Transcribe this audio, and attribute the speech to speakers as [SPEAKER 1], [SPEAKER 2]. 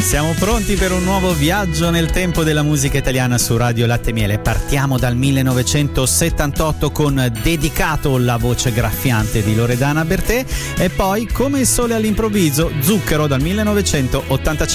[SPEAKER 1] Siamo pronti per un nuovo viaggio nel tempo della musica italiana su Radio Latte e Miele. Partiamo dal 1978 con Dedicato, la voce graffiante di Loredana Bertè, e poi Come il sole all'improvviso, Zucchero dal 1985.